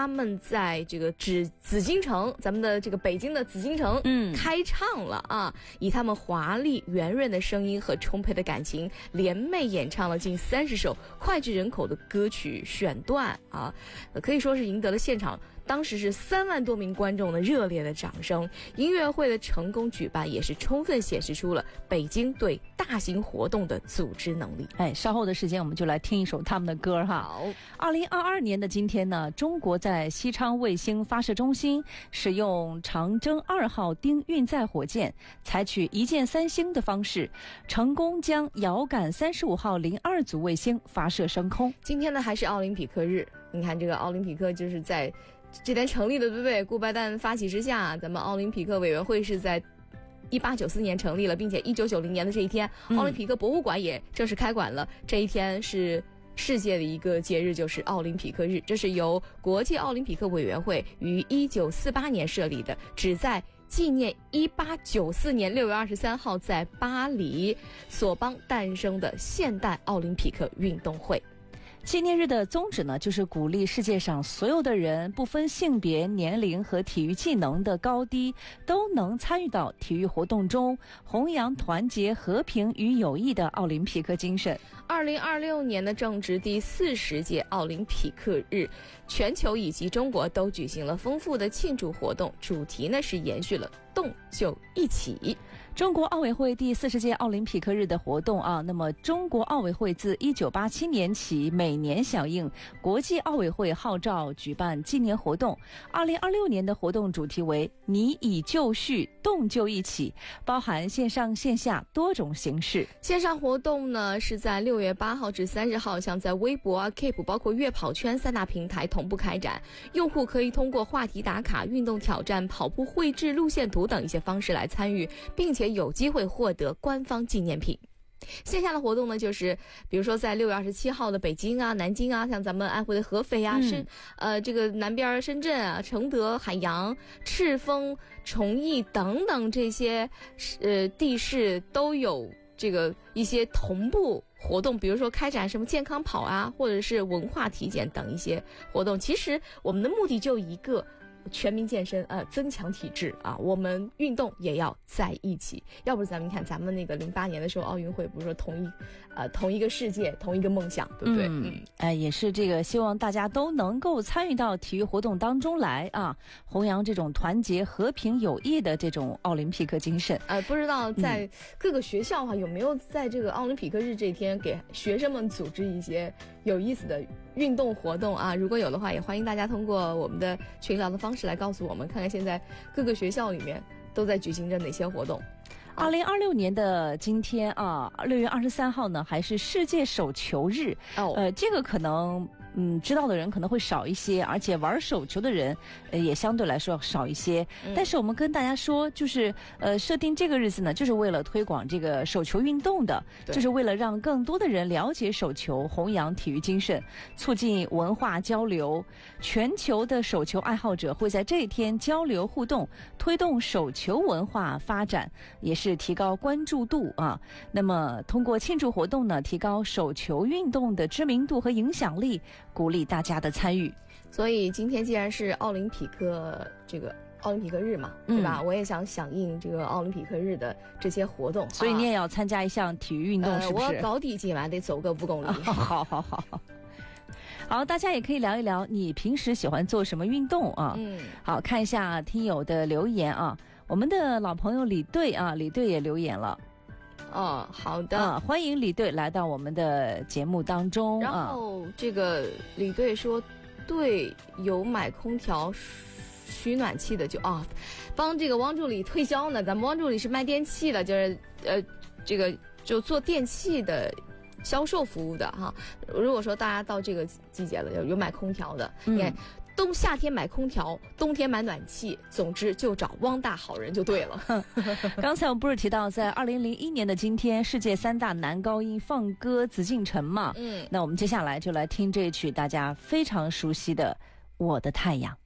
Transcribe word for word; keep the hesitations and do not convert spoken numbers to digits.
他们在这个紫紫禁城，咱们的这个北京的紫禁城，嗯，开唱了啊，以他们华丽圆润的声音和充沛的感情，联袂演唱了近三十首脍炙人口的歌曲选段啊，可以说是赢得了现场当时是三万多名观众的热烈的掌声。音乐会的成功举办也是充分显示出了北京对大型活动的组织能力。 哎，稍后的时间我们就来听一首他们的歌哈。 好， 二零二二年的今天呢，中国在西昌卫星发射中心使用长征二号丁运载火箭，采取一箭三星的方式，成功将遥感三十五号零二组卫星发射升空。 今天呢还是奥林匹克日，你看这个奥林匹克就是在这天成立的，对不对？顾拜旦发起之下，咱们奥林匹克委员会是在一八九四年成立了，并且一九九零年的这一天，嗯、奥林匹克博物馆也正式开馆了。这一天是世界的一个节日，就是奥林匹克日。这是由国际奥林匹克委员会于一九四八年设立的，旨在纪念一八九四年六月二十三号在巴黎索邦诞生的现代奥林匹克运动会。 纪念日的宗旨呢，就是鼓励世界上所有的人，不分性别、年龄和体育技能的高低，都能参与到体育活动中，弘扬团结、和平与友谊的奥林匹克精神。 二零二六年呢，正值第四十届奥林匹克日，全球以及中国都举行了丰富的庆祝活动，主题呢是延续了动就一起。 中国奥委会第四十届奥林匹克日的活动啊，那么中国奥委会自一九八七年起，每年响应国际奥委会号召举办纪念活动。二零二六年的活动主题为“你已就绪，动就一起”，包含线上线下多种形式。 线上活动呢是在六月八号至三十号，像在微博啊、Keep 包括悦跑圈三大平台同步开展，用户可以通过话题打卡、运动挑战、跑步绘制、路线图等一些方式来参与，并且有机会获得官方纪念品。线下的活动呢，就是比如说在六月二十七号的北京啊、南京啊，像咱们安徽的合肥啊、深、嗯、呃这个南边深圳啊、承德、海洋、赤峰、崇义等等这些呃地市都有这个一些同步活动，比如说开展什么健康跑啊，或者是文化体检等一些活动。其实我们的目的就一个，全民健身，呃，增强体质啊！我们运动也要在一起，要不咱们看咱们那个零八年的时候奥运会，不是说同一，呃，同一个世界，同一个梦想，对不对？ 嗯，哎、呃，也是这个，希望大家都能够参与到体育活动当中来啊，弘扬这种团结、和平、友谊的这种奥林匹克精神。 呃，不知道在各个学校哈、啊嗯、有没有在这个奥林匹克日这一天给学生们组织一些有意思的运动活动啊？如果有的话，也欢迎大家通过我们的群聊的方式来告诉我们，看看现在各个学校里面都在举行着哪些活动。 二零二六年的今天啊，六月二十三号呢，还是世界手球日。哦，呃，这个可能嗯知道的人可能会少一些，而且玩手球的人呃也相对来说少一些。嗯、但是我们跟大家说，就是呃设定这个日子呢，就是为了推广这个手球运动的，就是为了让更多的人了解手球，弘扬体育精神，促进文化交流。全球的手球爱好者会在这一天交流互动，推动手球文化发展，也是提高关注度啊。那么通过庆祝活动呢，提高手球运动的知名度和影响力，鼓励大家的参与。 所以今天既然是奥林匹克这个奥林匹克日嘛，对吧？嗯、我也想响应这个奥林匹克日的这些活动， 所以你也要参加一项体育运动，是不是？ 呃、我搞底今晚得走个五公里。 哦、好好好好，大家也可以聊一聊你平时喜欢做什么运动啊？嗯，好，看一下听友的留言啊。我们的老朋友李队啊，李队也留言了。 哦，好的、 啊，欢迎李队来到我们的节目当中。 然后这个李队说，对，有买空调取暖器的就啊，帮这个汪助理推销呢。咱们汪助理是卖电器的，就是呃，这个就做电器的销售服务的哈。如果说大家到这个季节了，有有买空调的，你看。嗯，冬夏天买空调，冬天买暖气，总之就找汪大好人就对了。 刚才我们不是提到在二零零一年的今天，世界三大男高音放歌紫禁城嘛？嗯，那我们接下来就来听这一曲大家非常熟悉的《我的太阳》。